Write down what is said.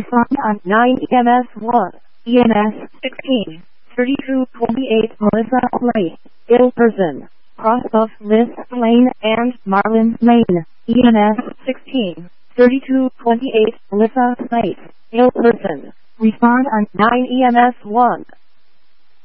Respond on 9 EMS 1, EMS 16, 3228 Melissa Lane, ill person, cross of Liz Lane and Marlin Lane, EMS 16, 3228 Melissa Lane, ill person. Respond on 9 EMS 1.